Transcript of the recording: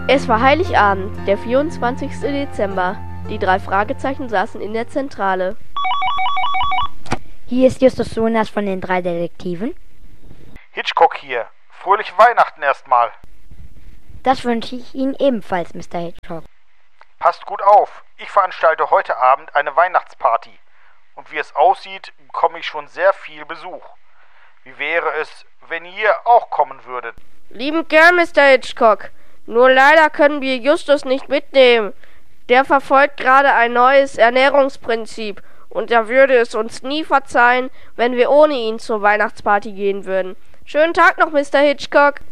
Es war Heiligabend, der 24. Dezember. Die 3 Fragezeichen saßen in der Zentrale. Hier ist Justus Jonas von den 3 Detektiven. Hitchcock hier. Fröhliche Weihnachten erstmal. Das wünsche ich Ihnen ebenfalls, Mr. Hitchcock. Passt gut auf. Ich veranstalte heute Abend eine Weihnachtsparty. Und wie es aussieht, bekomme ich schon sehr viel Besuch. Wie wäre es, wenn ihr auch kommen würdet? Liebend gern, Mr. Hitchcock. Nur leider können wir Justus nicht mitnehmen. Der verfolgt gerade ein neues Ernährungsprinzip und er würde es uns nie verzeihen, wenn wir ohne ihn zur Weihnachtsparty gehen würden. Schönen Tag noch, Mr. Hitchcock.